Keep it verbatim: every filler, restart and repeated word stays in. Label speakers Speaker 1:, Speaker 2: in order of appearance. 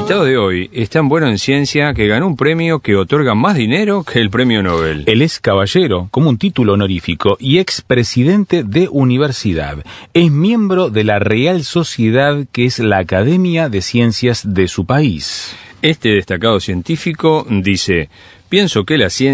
Speaker 1: invitado de hoy es tan bueno en ciencia que ganó un premio que otorga más dinero que el premio Nobel.
Speaker 2: Él es caballero, como un título honorífico, y expresidente de universidad. Es miembro de la Real Sociedad, que es la Academia de Ciencias de su país.
Speaker 1: Este destacado científico dice: pienso que la ciencia